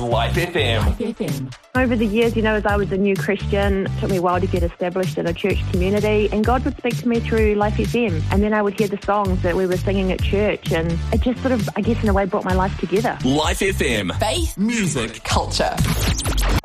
Life FM. Life FM. Over the years, as I was a new Christian, it took me a while to get established in a church community, and God would speak to me through Life FM, and then I would hear the songs that we were singing at church, and it just sort of, I guess in a way, brought my life together. Life FM. Faith, music, culture.